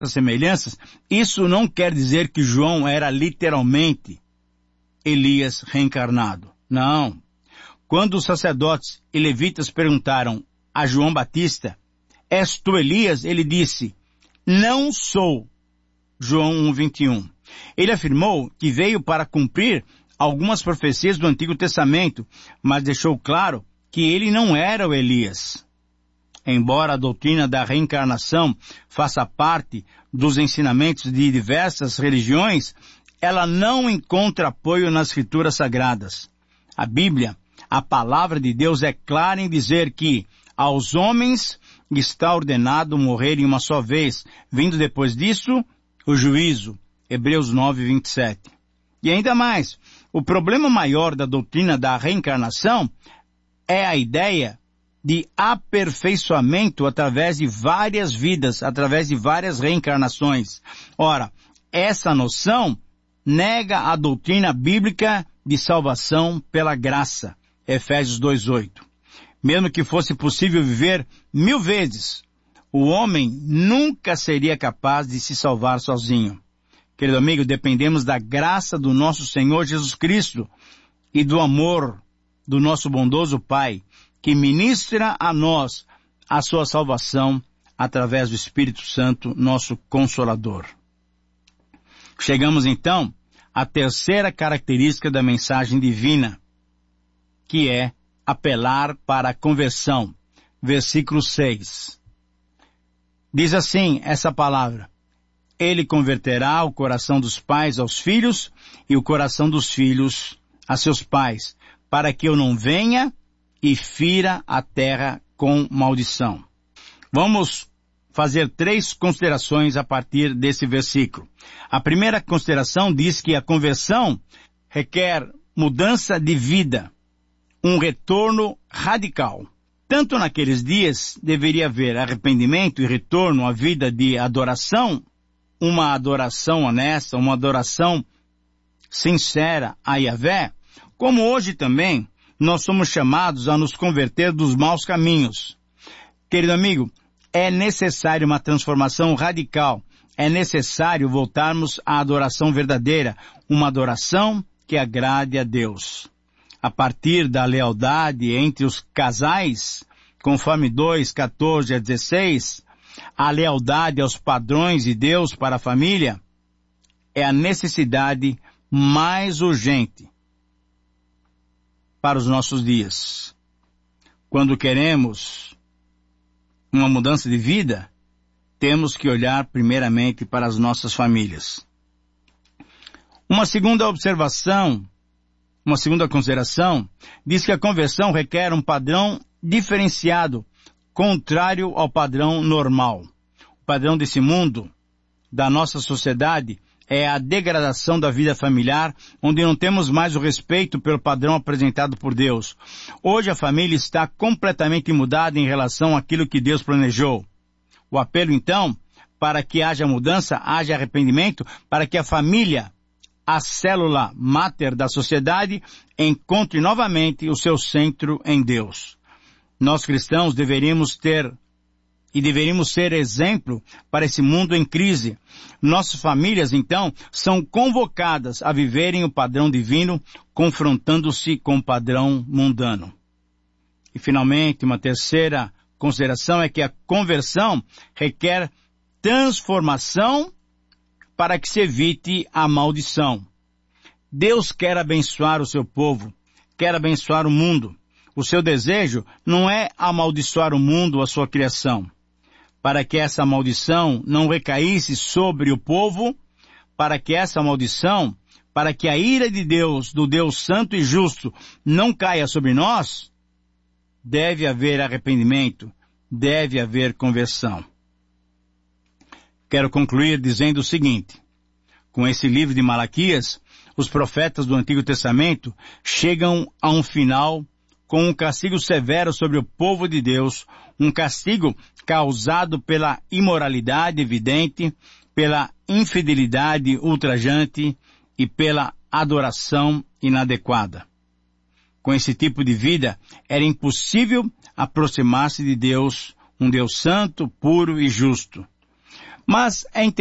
semelhanças, isso não quer dizer que João era literalmente Elias reencarnado. Não. Quando os sacerdotes e levitas perguntaram a João Batista, és tu Elias? Ele disse, não sou. João 1:21. Ele afirmou que veio para cumprir algumas profecias do Antigo Testamento, mas deixou claro que ele não era o Elias. Embora a doutrina da reencarnação faça parte dos ensinamentos de diversas religiões, ela não encontra apoio nas Escrituras Sagradas. A Bíblia, a palavra de Deus, é clara em dizer que aos homens está ordenado morrerem uma só vez, vindo depois disso o juízo. Hebreus 9:27. E ainda mais, o problema maior da doutrina da reencarnação é a ideia de aperfeiçoamento através de várias vidas, através de várias reencarnações. Ora, essa noção nega a doutrina bíblica de salvação pela graça. Efésios 2:8. Mesmo que fosse possível viver 1000 vezes, o homem nunca seria capaz de se salvar sozinho. Querido amigo, dependemos da graça do nosso Senhor Jesus Cristo e do amor do nosso bondoso Pai, que ministra a nós a sua salvação através do Espírito Santo, nosso Consolador. Chegamos então à terceira característica da mensagem divina, que é apelar para a conversão. Versículo 6. Diz assim essa palavra: Ele converterá o coração dos pais aos filhos e o coração dos filhos a seus pais, para que eu não venha e fira a terra com maldição. Vamos fazer 3 considerações a partir desse versículo. A primeira consideração diz que a conversão requer mudança de vida, um retorno radical. Tanto naqueles dias deveria haver arrependimento e retorno à vida de adoração, uma adoração honesta, uma adoração sincera a Yahvé, como hoje também nós somos chamados a nos converter dos maus caminhos. Querido amigo, é necessário uma transformação radical, é necessário voltarmos à adoração verdadeira, uma adoração que agrade a Deus. A partir da lealdade entre os casais, conforme 2:14-16, a lealdade aos padrões de Deus para a família é a necessidade mais urgente para os nossos dias. Quando queremos uma mudança de vida, temos que olhar primeiramente para as nossas famílias. Uma segunda consideração, diz que a conversão requer um padrão diferenciado, contrário ao padrão normal. O padrão desse mundo, da nossa sociedade, é a degradação da vida familiar, onde não temos mais o respeito pelo padrão apresentado por Deus. Hoje a família está completamente mudada em relação àquilo que Deus planejou. O apelo, então, para que haja mudança, haja arrependimento, para que a família, a célula máter da sociedade, encontre novamente o seu centro em Deus. Nós cristãos deveríamos ser exemplo para esse mundo em crise. Nossas famílias, então, são convocadas a viverem o padrão divino, confrontando-se com o padrão mundano. E, finalmente, uma terceira consideração é que a conversão requer transformação para que se evite a maldição. Deus quer abençoar o seu povo, quer abençoar o mundo. O seu desejo não é amaldiçoar o mundo ou a sua criação. Para que essa maldição não recaísse sobre o povo, para que a ira de Deus, do Deus santo e justo, não caia sobre nós, deve haver arrependimento, deve haver conversão. Quero concluir dizendo o seguinte: com esse livro de Malaquias, os profetas do Antigo Testamento chegam a um final com um castigo severo sobre o povo de Deus, um castigo causado pela imoralidade evidente, pela infidelidade ultrajante e pela adoração inadequada. Com esse tipo de vida, era impossível aproximar-se de Deus, um Deus santo, puro e justo. Mas é